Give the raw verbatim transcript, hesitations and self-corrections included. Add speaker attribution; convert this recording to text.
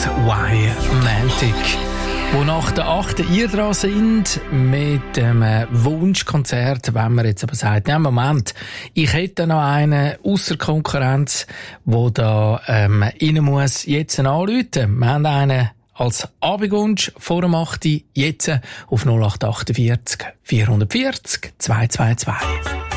Speaker 1: Why Romantic. Wo nach der achten ihr dran sind mit dem Wunschkonzert, wenn man jetzt aber sagt, ja, Moment, ich hätte noch einen ausser Konkurrenz, wo da ähm, rein muss, jetzt anrufen. Wir haben einen als Abendwunsch vor dem achten jetzt auf null acht acht vier vier vier null zwei zwei zwei.